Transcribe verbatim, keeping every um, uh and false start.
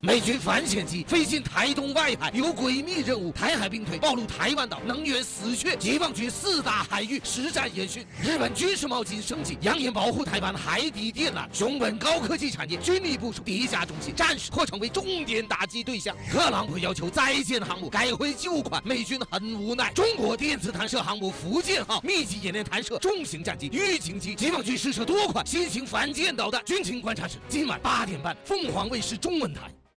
美军反潜机飞进台东外海，有诡秘任务。台海兵推暴露台湾岛能源死穴，解放军四大海域实战演训。日本军事冒金升级，扬言保护台湾海底电缆。熊本高科技产业军力部署地下中心，暂时或成为重点打击对象。特朗普要求再建航母，改回旧款，美军很无奈。中国电子弹射航母福建号密集演练弹射重型战机预警机，解放军试射多款新型反舰导弹。军情观察室今晚八点半，凤凰卫视中文台。